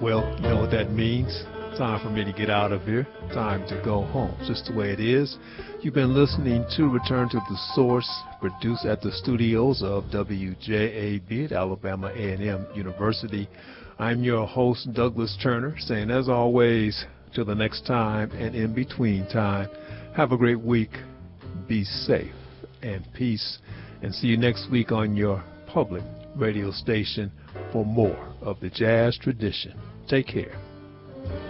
Well, you know what that means. Time for me to get out of here. Time to go home. Just the way it is. You've been listening to Return to the Source, produced at the studios of WJAB at Alabama A&M University. I'm your host, Douglas Turner, saying as always, till the next time and in between time, have a great week. Be safe and peace. And see you next week on your public radio station for more of the jazz tradition. Take care.